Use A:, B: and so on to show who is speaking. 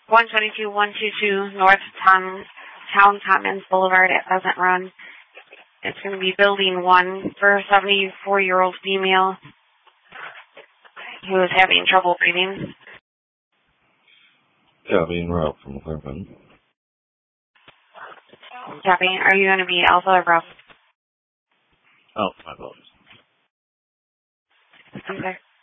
A: 122-122 North Town Commons Boulevard at Pheasant Run. It's going to be building 1 for a 74-year-old female who is having trouble breathing.
B: Copy, route from 11.
A: Copy. Are you going to be Alpha or Bravo?
B: Oh, my apologies.
A: Okay.